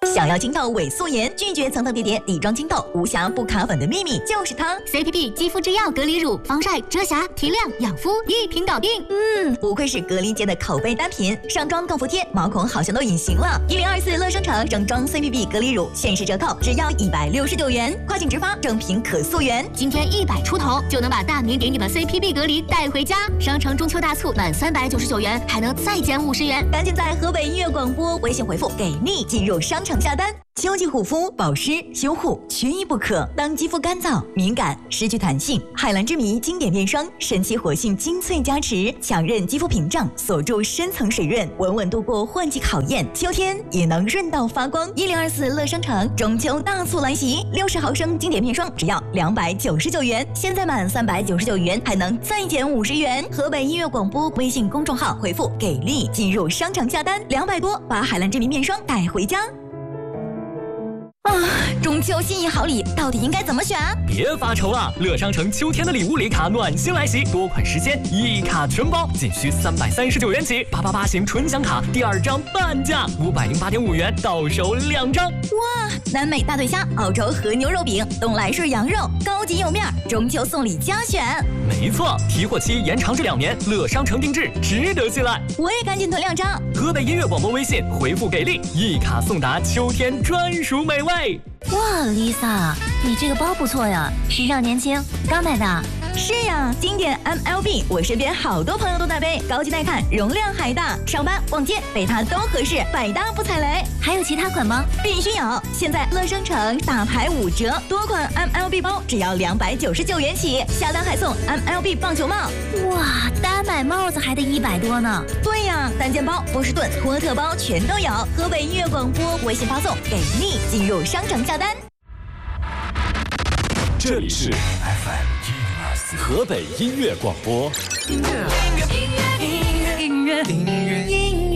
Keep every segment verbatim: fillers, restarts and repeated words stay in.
想要清透伪素颜，拒绝层层叠叠底妆清透，无瑕不卡粉的秘密就是它 C P B 肌肤之钥隔离乳，防晒、遮瑕、提亮、养肤，一瓶搞定。 嗯，不愧是隔离界的口碑单品，上妆更服帖，毛孔好像都隐形了。一零二四乐商城整装 C P B 隔离乳限时折扣，只要一百六十九元，跨境直发，正品可溯源。 今天一百出头就能把大明给你的 C P B 隔离带回家。商城中秋大促满三百九十九元还能再减五十元， 赶紧在河北音乐广播微信回复给力进入商城下单。秋季护肤保湿修护缺一不可。当肌肤干燥敏感失去弹性，海蓝之谜经典面霜神奇活性精粹加持，强韧肌肤屏障，锁住深层水润，稳稳度过换季考验，秋天也能润到发光。一零二四乐商城中秋大促来袭，六十毫升经典面霜只要两百九十九元，现在满三百九十九元还能再减五十元。河北音乐广播微信公众号回复给力进入商城下单，两百多把海蓝之谜面霜带回家。啊，中秋心意好礼到底应该怎么选？ 别发愁了，乐商城秋天的礼物礼卡暖心来袭，多款时间一卡全包，仅需三百三十九元起。八八八型纯享卡第二张半价，五百零八点五元到手两张。 哇，南美大对虾、澳洲和牛肉饼、东来顺羊肉，高级有面，中秋送礼加选。 没错，提货期延长至两年，乐商城定制，值得信赖。 我也赶紧囤两张。 河北音乐广播微信回复给力，一卡送达秋天专属美味。 哇 ，Lisa， 你这个包不错呀，时尚年轻，刚买的。 是呀，经典 M L B， 我身边好多朋友都在背，高级耐看，容量还大，上班逛街背它都合适，百搭不踩雷。 还有其他款吗？ 必须有！现在乐商城大牌五折，多款 M L B 包只要两百九十九元起，下单还送 M L B 棒球帽。 哇，单买帽子还得一百多呢。 对呀，单件包、波士顿、托特包全都有。河北音乐广播微信发送给力进入商城下单。 这里是 F M 一零二四河北音乐广播。音乐，音乐，音乐，音乐，音乐，音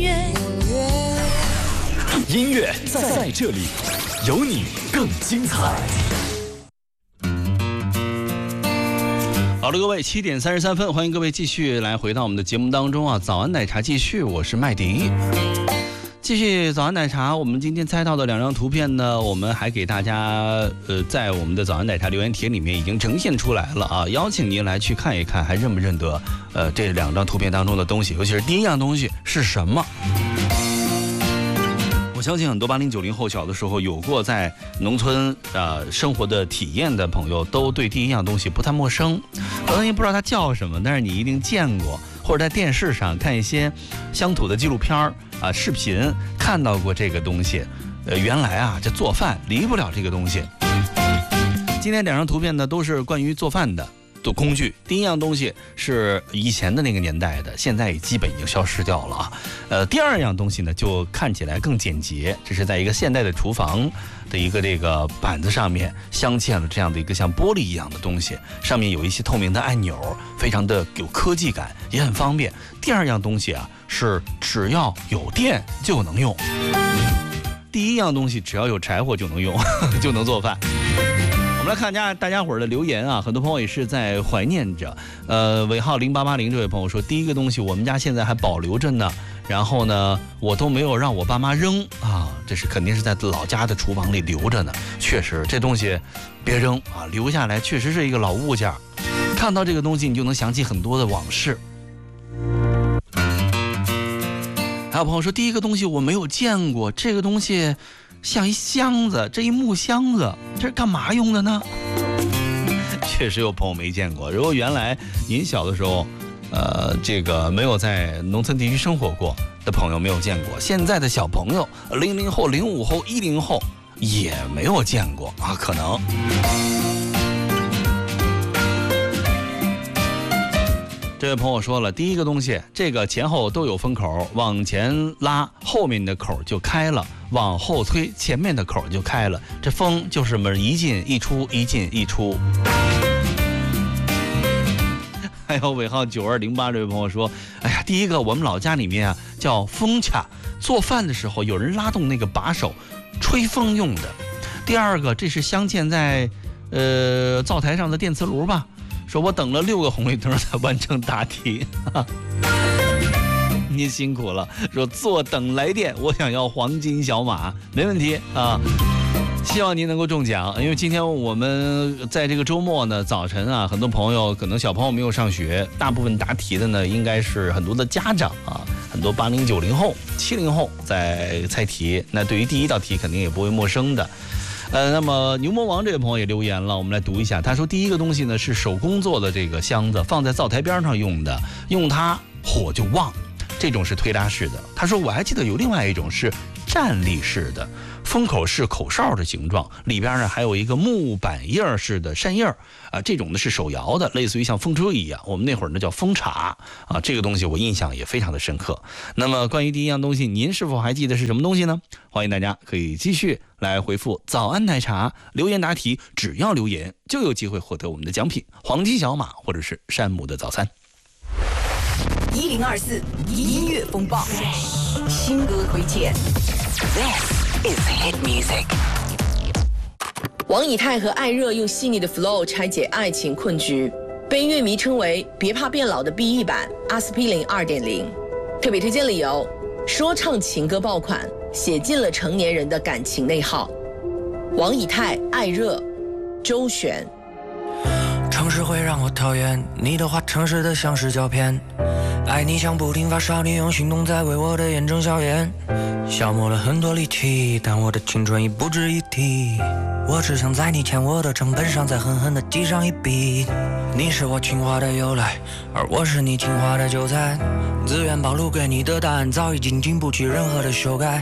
乐，音乐在这里，有你更精彩。 好的，各位，七点三十三分，欢迎各位继续来回到我们的节目当中啊！早安奶茶继续，我是麦迪。继续早安奶茶，我们今天猜到的两张图片呢，我们还给大家呃，在我们的早安奶茶留言帖里面已经呈现出来了啊，邀请您来去看一看，还认不认得呃这两张图片当中的东西，尤其是第一样东西是什么？我相信很多八零九零后小的时候有过在农村呃生活的体验的朋友，都对第一样东西不太陌生，可能你不知道它叫什么，但是你一定见过，或者在电视上看一些乡土的纪录片儿啊、视频看到过这个东西。呃，原来啊，这做饭离不了这个东西。今天两张图片呢，都是关于做饭的的工具。第一样东西是以前的那个年代的，现在也基本已经消失掉了啊。呃，第二样东西呢，就看起来更简洁，这是在一个现代的厨房的一个这个板子上面镶嵌了这样的一个像玻璃一样的东西，上面有一些透明的按钮，非常的有科技感，也很方便。第二样东西啊，是只要有电就能用。第一样东西只要有柴火就能用，就能做饭。我们来看家大家伙儿的留言啊，很多朋友也是在怀念着。呃，尾号零八八零这位朋友说，第一个东西我们家现在还保留着呢，然后呢，我都没有让我爸妈扔啊，这是肯定是在老家的厨房里留着呢。确实，这东西别扔啊，留下来确实是一个老物件，看到这个东西你就能想起很多的往事。还有朋友说，第一个东西我没有见过，这个东西像一箱子，这一木箱子，这是干嘛用的呢？确实有朋友没见过。如果原来您小的时候，呃，这个没有在农村地区生活过的朋友没有见过，现在的小朋友，零零后、零五后、一零后也没有见过啊，可能。这位朋友说了，第一个东西，这个前后都有封口，往前拉，后面的口就开了；往后推，前面的口就开了。这风就是门一进一出，一进一出。还有尾号九二零八这位朋友说，哎呀，第一个我们老家里面啊叫风卡，做饭的时候有人拉动那个把手，吹风用的。第二个，这是镶嵌在呃灶台上的电磁炉吧。说我等了六个红绿灯才完成答题。 您辛苦了。说坐等来电，我想要黄金小马，没问题啊。希望您能够中奖，因为今天我们在这个周末呢，早晨啊，很多朋友可能小朋友没有上学，大部分答题的呢，应该是很多的家长啊，很多八零九零后、七零后在猜题。那对于第一道题肯定也不会陌生的。呃，那么牛魔王这位朋友也留言了，我们来读一下。他说，第一个东西呢是手工做的这个箱子，放在灶台边上用的，用它火就旺，这种是推拉式的。他说我还记得有另外一种是站立式的。封口是口哨的形状，里边呢还有一个木板叶式的扇叶啊，这种呢是手摇的，类似于像风车一样，我们那会儿呢叫风茶啊，这个东西我印象也非常的深刻。那么关于第一样东西，您是否还记得是什么东西呢？欢迎大家可以继续来回复早安奶茶留言答题，只要留言就有机会获得我们的奖品黄金小马或者是山姆的早餐。 一零二四音乐风暴新歌推荐。 This is hit music。 王以太和艾热用细腻的 flow 拆解爱情困局，被音乐迷称为别怕变老的 B E 版阿司匹林 二点零。 特别推荐理由，说唱情歌爆款，写尽了成年人的感情内耗。王以太、艾热、周璇。 城市会让我讨厌你的话，城市的像是胶片，爱你像不停发烧，你用行动在为我的眼中消炎，消磨了很多力气，但我的青春已不值一提，我只想在你欠我的成本上再狠狠地记上一笔。你是我情话的由来，而我是你情话的韭菜，自愿暴露给你的答案早已经经不起任何的修改。